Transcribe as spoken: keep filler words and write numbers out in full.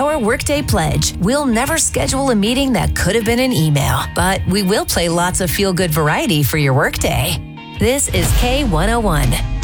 our Workday Pledge. We'll never schedule a meeting that could have been an email, but we will play lots of feel-good variety for your workday. This is K one oh one.